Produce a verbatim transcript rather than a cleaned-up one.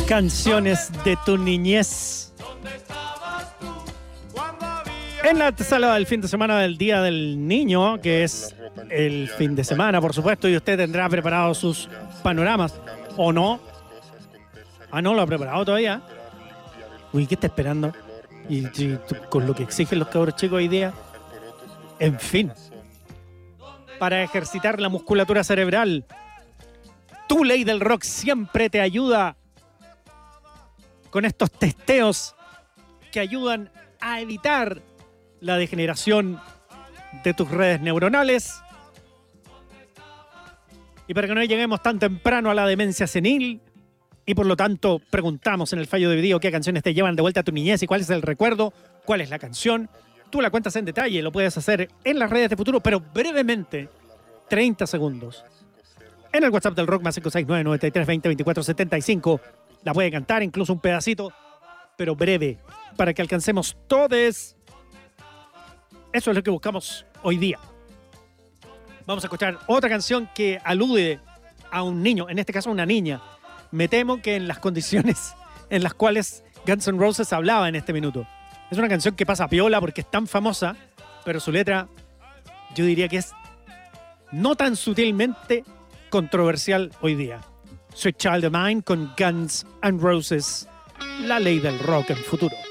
Canciones de tu niñez. En la sala del fin de semana del Día del Niño, que es el fin de semana, por supuesto, y usted tendrá preparados sus panoramas, ¿o no? Ah, ¿no lo ha preparado todavía? Uy, ¿qué está esperando? Y, y con lo que exigen los cabros chicos hoy día. En fin. Para ejercitar la musculatura cerebral, tu ley del rock siempre te ayuda con estos testeos que ayudan a evitar la degeneración de tus redes neuronales. Y para que no lleguemos tan temprano a la demencia senil, y por lo tanto preguntamos en el fallo de video qué canciones te llevan de vuelta a tu niñez y cuál es el recuerdo, cuál es la canción. Tú la cuentas en detalle, lo puedes hacer en las redes de Futuro, pero brevemente, treinta segundos. En el WhatsApp del Rock, más cinco seis nueve, nueve tres dos cero, veinticuatro setenta y cinco. La puede cantar, incluso un pedacito, pero breve, para que alcancemos todos. Eso es lo que buscamos hoy día. Vamos a escuchar otra canción que alude a un niño, en este caso a una niña. Me temo que en las condiciones en las cuales Guns N' Roses hablaba en este minuto. Es una canción que pasa piola porque es tan famosa, pero su letra, yo diría que es no tan sutilmente controversial hoy día. Sweet Child of Mine con Guns N' Roses, la ley del rock en Futuro.